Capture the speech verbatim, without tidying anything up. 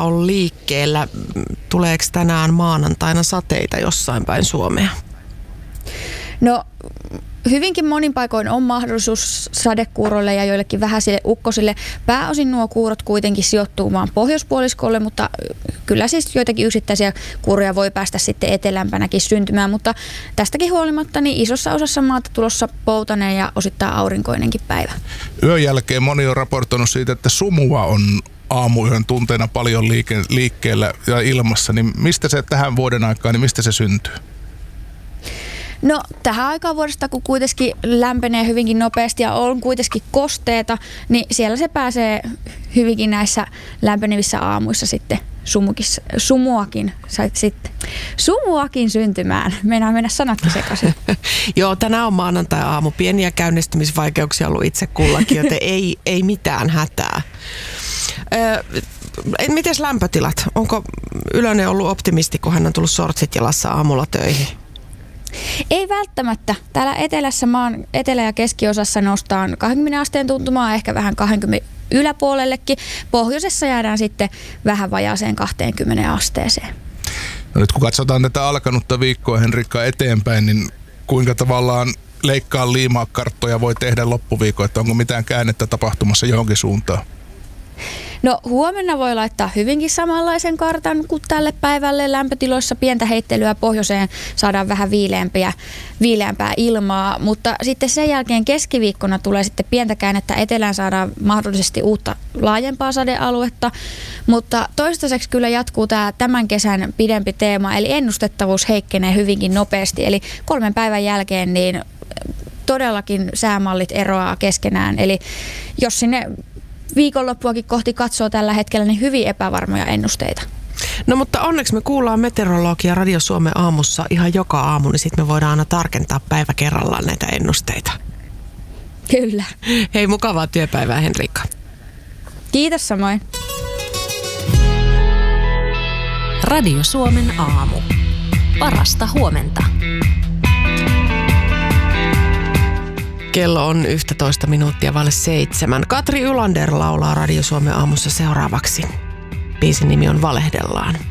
on liikkeellä. Tuleeko tänään maanantaina sateita jossain päin Suomea? No hyvinkin monin paikoin on mahdollisuus sadekuuroille ja joillekin vähäisille ukkosille. Pääosin nuo kuurot kuitenkin sijoittuu maan pohjoispuoliskolle, mutta kyllä siis joitakin yksittäisiä kuuroja voi päästä sitten etelämpänäkin syntymään. Mutta tästäkin huolimatta niin isossa osassa maata tulossa poutainen ja osittain aurinkoinenkin päivä. Yön jälkeen moni on raportoinut siitä, että sumua on aamuyön tunteina paljon liike- liikkeellä ja ilmassa. Niin mistä se tähän vuoden aikaan, niin mistä se syntyy? No tähän aikaan vuodesta, kun kuitenkin lämpenee hyvinkin nopeasti ja on kuitenkin kosteeta, niin siellä se pääsee hyvinkin näissä lämpenevissä aamuissa sitten sumukis, sumuakin, sitten, sumuakin syntymään. Meinaa mennä sanatkin sekaisin. Joo, tänään on maanantai-aamu. Pieniä käynnistymisvaikeuksia ollut itse kullakin, joten ei, ei mitään hätää. Öö, mites lämpötilat? Onko Ylönen ollut optimisti, kun hän on tullut sortsit jalassa aamulla töihin? Ei välttämättä. Täällä etelässä maan etelä- ja keskiosassa nostaan kaksikymmentä asteen tuntumaa, ehkä vähän kaksikymmentä yläpuolellekin. Pohjoisessa jäädään sitten vähän vajaaseen kaksikymmentä asteeseen. No nyt kun katsotaan tätä alkanutta viikkoa, Henrikka, eteenpäin, niin kuinka tavallaan leikkaa liimaa karttoja voi tehdä loppuviikon, että onko mitään käännettä tapahtumassa johonkin suuntaan? No huomenna voi laittaa hyvinkin samanlaisen kartan kuin tälle päivälle. Lämpötiloissa pientä heittelyä pohjoiseen, saadaan vähän viileämpiä, viileämpää ilmaa, mutta sitten sen jälkeen keskiviikkona tulee sitten pientä käännettä etelään, saadaan mahdollisesti uutta laajempaa sadealuetta, mutta toistaiseksi kyllä jatkuu tämä tämän kesän pidempi teema, eli ennustettavuus heikkenee hyvinkin nopeasti, eli kolmen päivän jälkeen niin todellakin säämallit eroaa keskenään, eli jos sinne viikonloppuakin kohti katsoo tällä hetkellä, niin hyvin epävarmoja ennusteita. No mutta onneksi me kuullaan meteorologia Radio Suomen aamussa ihan joka aamu, niin sitten me voidaan aina tarkentaa päivä kerrallaan näitä ennusteita. Kyllä. Hei, mukavaa työpäivää, Henrikka. Kiitos samoin. Radio Suomen aamu. Parasta huomenta. Kello on yksitoista minuuttia vaille seitsemän. Katri Ylander laulaa Radio Suomen aamussa seuraavaksi. Biisin nimi on Valehdellaan.